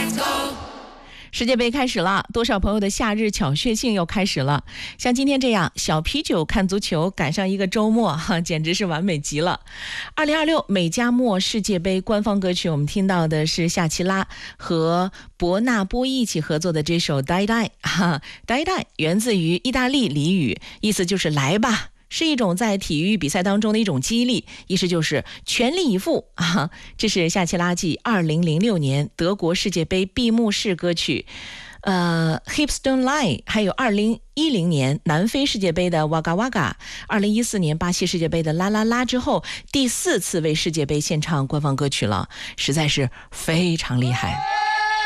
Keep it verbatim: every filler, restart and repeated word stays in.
世界杯开始了，多少朋友的夏日巧血性又开始了。像今天这样小啤酒看足球，赶上一个周末，哈，简直是完美极了。二零二六美加墨世界杯官方歌曲，我们听到的是夏奇拉和伯纳波一起合作的这首《Die Die》，哈，《Die Die》源自于意大利俚语，意思就是来吧。是一种在体育比赛当中的一种激励，意思就是全力以赴啊！这是夏奇拉继二零零六年德国世界杯闭幕式歌曲，呃 ，Hips Don't Lie， 还有二零一零年南非世界杯的 Wagga Wagga， 二零一四年巴西世界杯的啦啦啦之后，第四次为世界杯献唱官方歌曲了，实在是非常厉害。